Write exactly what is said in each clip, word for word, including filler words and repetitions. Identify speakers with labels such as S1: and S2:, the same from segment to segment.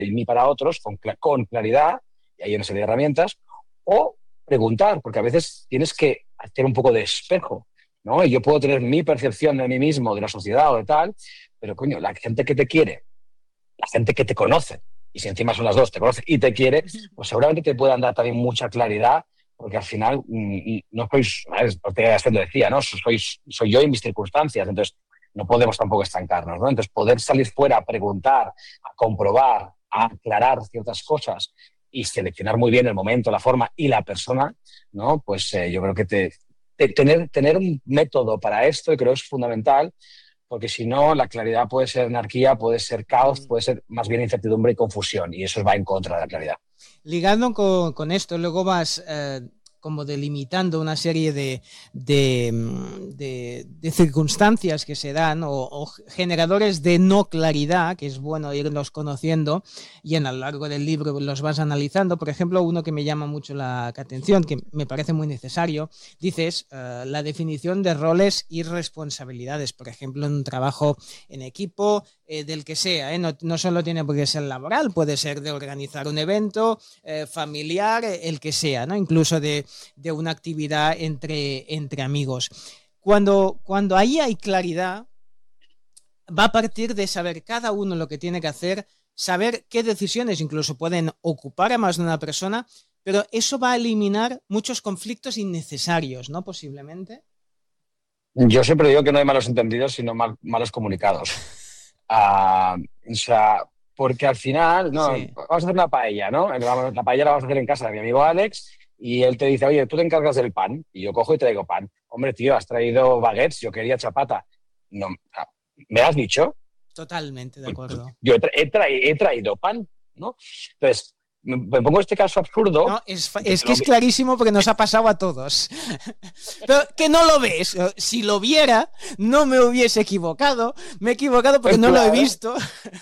S1: mí para otros con, con claridad, y hay una serie de herramientas, o preguntar, porque a veces tienes que hacer un poco de espejo, ¿no? Y yo puedo tener mi percepción de mí mismo, de la sociedad o de tal, pero coño, la gente que te quiere, la gente que te conoce, y si encima son las dos, te conoce y te quiere, pues seguramente te puedan dar también mucha claridad, porque al final mmm, no sois, porque lo decía, ¿no? Sois, soy yo y mis circunstancias, entonces no podemos tampoco estancarnos, ¿no? Entonces poder salir fuera a preguntar, a comprobar, a aclarar ciertas cosas y seleccionar muy bien el momento, la forma y la persona, ¿no? Pues eh, yo creo que te, te, tener, tener un método para esto creo es fundamental, porque si no, la claridad puede ser anarquía, puede ser caos, puede ser más bien incertidumbre y confusión, y eso va en contra de la claridad.
S2: Ligando con, con esto, luego vas eh, como delimitando una serie de, de, de, de circunstancias que se dan o, o generadores de no claridad, que es bueno irlos conociendo y en a lo largo del libro los vas analizando. Por ejemplo, uno que me llama mucho la atención, que me parece muy necesario, dices uh, la definición de roles y responsabilidades, por ejemplo, en un trabajo en equipo, eh, del que sea, ¿eh? no, no solo tiene por qué ser laboral, puede ser de organizar un evento, eh, familiar, el que sea, ¿no? Incluso de de una actividad entre, entre amigos. Cuando, cuando ahí hay claridad, va a partir de saber cada uno lo que tiene que hacer, saber qué decisiones incluso pueden ocupar a más de una persona, pero eso va a eliminar muchos conflictos innecesarios, ¿no? Posiblemente.
S1: Yo siempre digo que no hay malos entendidos, sino mal, malos comunicados. Uh, o sea, porque al final, no,
S2: Sí.
S1: vamos a hacer una paella, ¿no? La paella la vamos a hacer en casa de mi amigo Alex, y él te dice, oye, tú te encargas del pan, y yo cojo y traigo pan. Hombre, tío, has traído baguettes, yo quería chapata. No, ¿me has dicho?
S2: Totalmente de acuerdo.
S1: Yo he, tra he, tra he traído pan, ¿no? Entonces, me pongo este caso absurdo.
S2: No, es, es que es clarísimo porque nos ha pasado a todos. Pero que no lo ves. Si lo viera, no me hubiese equivocado. Me he equivocado porque pues no claro. lo he visto.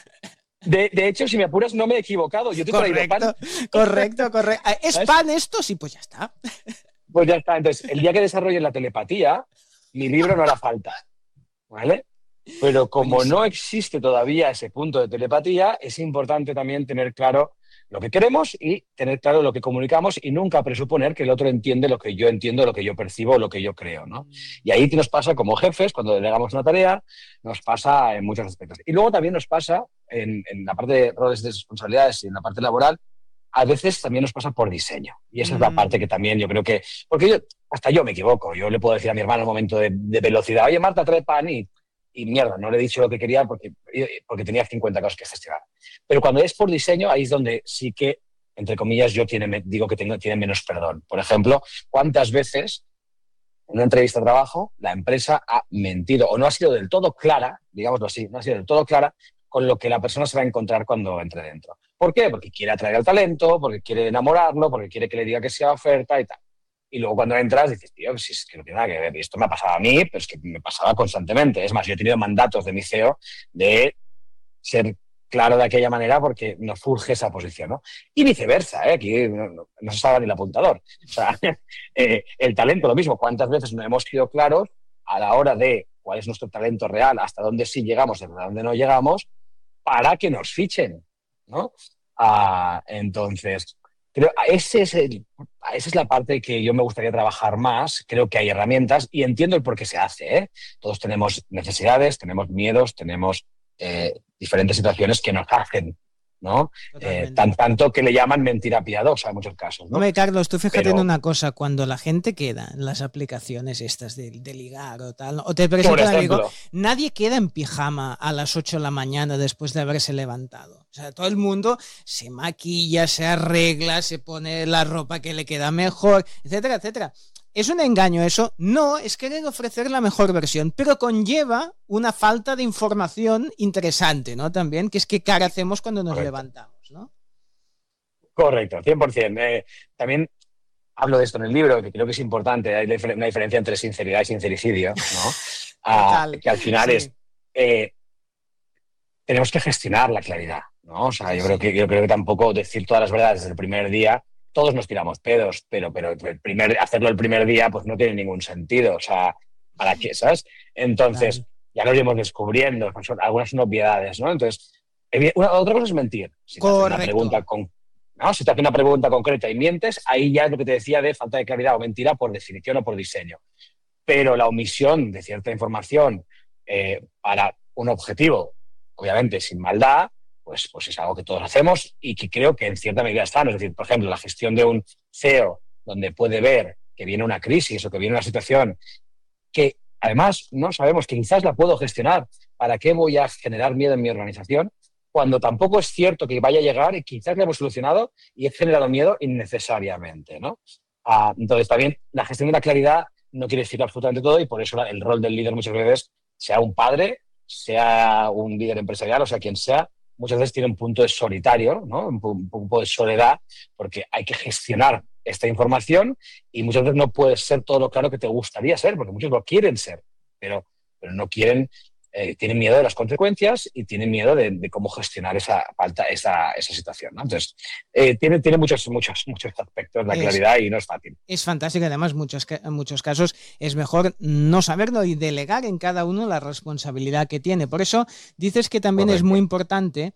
S1: De, de hecho, si me apuras, no me he equivocado. Yo te he traído pan.
S2: Correcto, correcto. ¿Es ¿sabes? Pan esto? Sí, pues ya está.
S1: Pues ya está. Entonces, el día que desarrolle la telepatía, mi libro no hará falta. ¿Vale? Pero como Buenísimo. No existe todavía ese punto de telepatía, es importante también tener claro lo que queremos y tener claro lo que comunicamos y nunca presuponer que el otro entiende lo que yo entiendo, lo que yo percibo, lo que yo creo, ¿no? Y ahí nos pasa como jefes, cuando delegamos una tarea, nos pasa en muchos aspectos. Y luego también nos pasa en, en la parte de roles de responsabilidades y en la parte laboral, a veces también nos pasa por diseño. Y esa mm. es la parte que también yo creo que... Porque yo, hasta yo me equivoco. Yo le puedo decir a mi hermano en un momento de, de velocidad, oye, Marta, trae pan y... Y mierda, no le he dicho lo que quería porque, porque tenía cincuenta cosas que gestionar. Pero cuando es por diseño, ahí es donde sí que, entre comillas, yo tiene, digo que tengo, tiene menos perdón. Por ejemplo, ¿cuántas veces en una entrevista de trabajo la empresa ha mentido o no ha sido del todo clara, digámoslo así, no ha sido del todo clara con lo que la persona se va a encontrar cuando entre dentro? ¿Por qué? Porque quiere atraer al talento, porque quiere enamorarlo, porque quiere que le diga que sea oferta y tal. Y luego cuando entras dices, tío, si es que no tiene nada que ver. Y esto me ha pasado a mí, pero es que me pasaba constantemente. Es más, yo he tenido mandatos de mi C E O de ser claro de aquella manera porque nos surge esa posición, ¿no? Y viceversa, ¿eh? Aquí no, no, no se sabe ni el apuntador. O sea, eh, el talento, lo mismo. ¿Cuántas veces no hemos sido claros a la hora de cuál es nuestro talento real, hasta dónde sí llegamos, hasta dónde no llegamos, para que nos fichen, ¿no? Ah, entonces... Creo, ese es el, esa es la parte que yo me gustaría trabajar más. Creo que hay herramientas y entiendo el por qué se hace, ¿eh? Todos tenemos necesidades, tenemos miedos, tenemos eh, diferentes situaciones que nos hacen, ¿no? Eh, tan, tanto que le llaman mentira piadosa en muchos casos, ¿no?
S2: Hombre, Carlos, tú fíjate Pero... en una cosa, cuando la gente queda en las aplicaciones estas de, de ligar o tal, o te presenta un amigo, nadie queda en pijama a las ocho de la mañana después de haberse levantado. O sea, todo el mundo se maquilla, se arregla, se pone la ropa que le queda mejor, etcétera, etcétera. ¿Es un engaño eso? No, es querer ofrecer la mejor versión, pero conlleva una falta de información interesante, ¿no? También, que es qué cara hacemos cuando nos Correcto. levantamos, ¿no?
S1: Correcto, cien por ciento. Eh, también hablo de esto en el libro, que creo que es importante. Hay una diferencia entre sinceridad y sincericidio, ¿no? Ah, que al final sí. es... Eh, tenemos que gestionar la claridad, ¿no? O sea, sí, yo, creo que, yo creo que tampoco decir todas las verdades desde el primer día... Todos nos tiramos pedos, pero, pero el primer, hacerlo el primer día pues no tiene ningún sentido. O sea, ¿para qué? ¿Sabes? Entonces, ya lo iremos descubriendo. Son algunas son obviedades, ¿no? Entonces, Una, otra cosa es mentir. Si te hace una pregunta con, ¿no? Si te hace una pregunta concreta y mientes, ahí ya es lo que te decía de falta de claridad o mentira por definición o por diseño. Pero la omisión de cierta información eh, para un objetivo, obviamente sin maldad, pues, pues es algo que todos hacemos y que creo que en cierta medida está. Es decir, por ejemplo, la gestión de un C E O donde puede ver que viene una crisis o que viene una situación que además no sabemos que quizás la puedo gestionar. ¿Para qué voy a generar miedo en mi organización? Cuando tampoco es cierto que vaya a llegar y quizás lo hemos solucionado y he generado miedo innecesariamente, ¿no? Ah, entonces, también la gestión de la claridad no quiere decir absolutamente todo y por eso el rol del líder muchas veces, sea un padre, sea un líder empresarial, o sea, quien sea, muchas veces tiene un punto de solitario, ¿no? Un, un punto de soledad, porque hay que gestionar esta información y muchas veces no puedes ser todo lo claro que te gustaría ser, porque muchos lo quieren ser, pero, pero no quieren, eh, tienen miedo de las consecuencias y tienen miedo de, de cómo gestionar esa, falta, esa, esa situación, ¿no? Entonces, eh, tiene, tiene muchos, muchos, muchos aspectos la claridad y no es fácil.
S2: Es fantástico, además muchos, en muchos casos es mejor no saberlo y delegar en cada uno la responsabilidad que tiene. Por eso dices que también Correcto. Es muy importante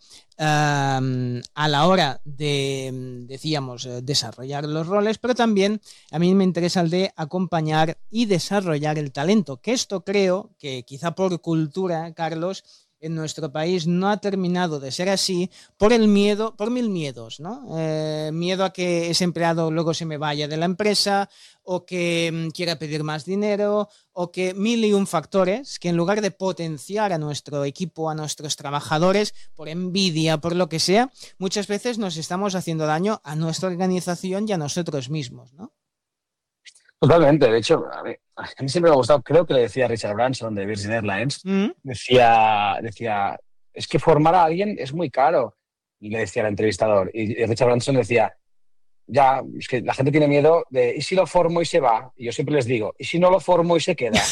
S2: uh, a la hora de, decíamos, desarrollar los roles, pero también a mí me interesa el de acompañar y desarrollar el talento, que esto creo que quizá por cultura, Carlos, en nuestro país no ha terminado de ser así por el miedo, por mil miedos, ¿no? Eh, miedo a que ese empleado luego se me vaya de la empresa o que mm, quiera pedir más dinero o que mil y un factores que en lugar de potenciar a nuestro equipo, a nuestros trabajadores, por envidia, por lo que sea, muchas veces nos estamos haciendo daño a nuestra organización y a nosotros mismos, ¿no?
S1: Totalmente, de hecho, a mí, a mí siempre me ha gustado, creo que le decía Richard Branson de Virgin Airlines, mm. decía, decía, es que formar a alguien es muy caro, y le decía al entrevistador, y Richard Branson decía, ya, es que la gente tiene miedo de, ¿y si lo formo y se va? Y yo siempre les digo, ¿y si no lo formo y se queda?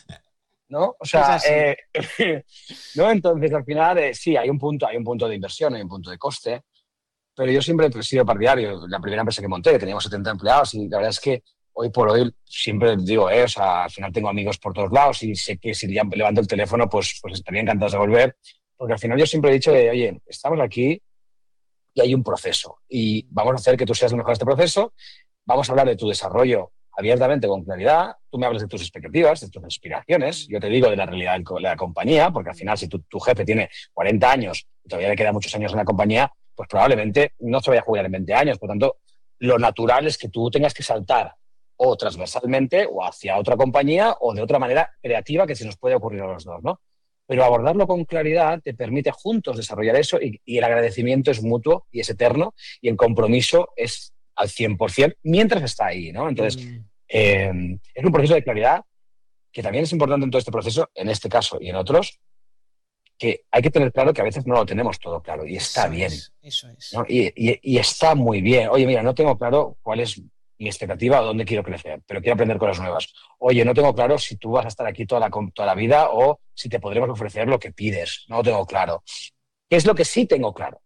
S1: ¿No? O sea, eh, ¿no? Entonces al final, eh, sí, hay un punto, hay un punto de inversión, hay un punto de coste, pero yo siempre he sido partidario. La primera empresa que monté, teníamos setenta empleados y la verdad es que hoy por hoy siempre digo, eh, o sea, al final tengo amigos por todos lados y sé que si ya levanto el teléfono, pues, pues estaría encantado de volver, porque al final yo siempre he dicho, de, oye, estamos aquí y hay un proceso y vamos a hacer que tú seas el mejor de este proceso, vamos a hablar de tu desarrollo abiertamente, con claridad, tú me hablas de tus expectativas, de tus aspiraciones, yo te digo de la realidad de la compañía, porque al final si tu, tu jefe tiene cuarenta años y todavía le quedan muchos años en la compañía, pues probablemente no se vaya a jubilar en veinte años, por tanto, lo natural es que tú tengas que saltar o transversalmente o hacia otra compañía o de otra manera creativa que se nos puede ocurrir a los dos, ¿no? Pero abordarlo con claridad te permite juntos desarrollar eso y, y el agradecimiento es mutuo y es eterno y el compromiso es al cien por ciento mientras está ahí, ¿no? Entonces, mm. eh, es un proceso de claridad que también es importante en todo este proceso, en este caso y en otros, que hay que tener claro que a veces no lo tenemos todo claro y está
S2: eso
S1: bien.
S2: Es, eso es.
S1: ¿No? Y, y, y está muy bien. Oye, mira, no tengo claro cuál es mi expectativa o dónde quiero crecer, pero quiero aprender cosas nuevas. Oye, no tengo claro si tú vas a estar aquí toda la, toda la vida o si te podremos ofrecer lo que pides. No lo tengo claro. ¿Qué es lo que sí tengo claro?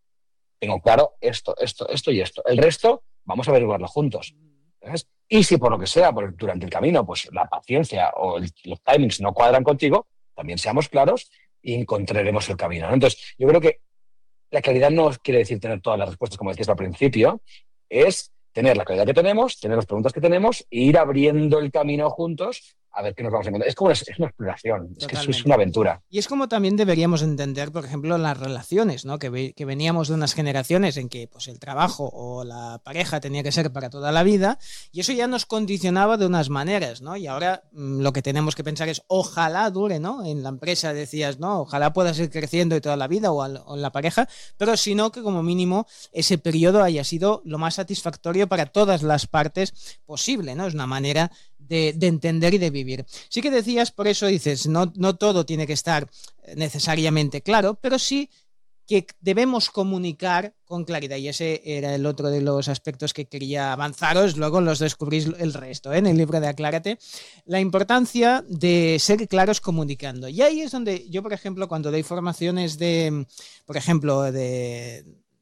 S1: Tengo claro esto, esto, esto y esto. El resto, vamos a averiguarlo juntos. ¿Sabes? Y si por lo que sea, por, durante el camino, pues la paciencia o el, los timings no cuadran contigo, también seamos claros y encontraremos el camino, ¿no? Entonces, yo creo que la claridad no quiere decir tener todas las respuestas, como decías al principio, es tener la claridad que tenemos, tener las preguntas que tenemos e ir abriendo el camino juntos a ver qué nos vamos a encontrar. Es como una, es una exploración, es que es una aventura.
S2: Y es como también deberíamos entender, por ejemplo, las relaciones, ¿no? Que, ve, que veníamos de unas generaciones en que pues, el trabajo o la pareja tenía que ser para toda la vida y eso ya nos condicionaba de unas maneras, ¿no? Y ahora mmm, lo que tenemos que pensar es ojalá dure, ¿no? En la empresa decías, no, ojalá puedas ir creciendo de toda la vida o, al, o en la pareja, pero sino que como mínimo ese periodo haya sido lo más satisfactorio para todas las partes posible, ¿no? Es una manera De, de entender y de vivir. Sí que decías, por eso dices, no, no todo tiene que estar necesariamente claro, pero sí que debemos comunicar con claridad y ese era el otro de los aspectos que quería avanzaros, luego los descubrís el resto, ¿eh? En el libro de Aclárate, la importancia de ser claros comunicando. Y ahí es donde yo, por ejemplo, cuando doy formaciones de, por ejemplo, de...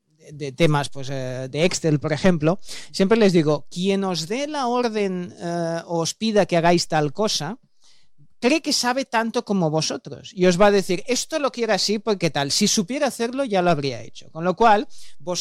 S2: de temas pues, eh, de Excel, por ejemplo, siempre les digo, quien os dé la orden, eh, os pida que hagáis tal cosa, cree que sabe tanto como vosotros y os va a decir, esto lo quiero así porque tal, si supiera hacerlo ya lo habría hecho. Con lo cual, vosotros